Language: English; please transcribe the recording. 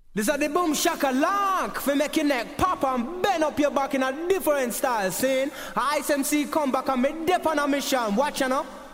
This are the boom shaka lock for make your neck pop and bend up your back in a different style. Seeing ISMC come back and me dip on a mission. Watch you know.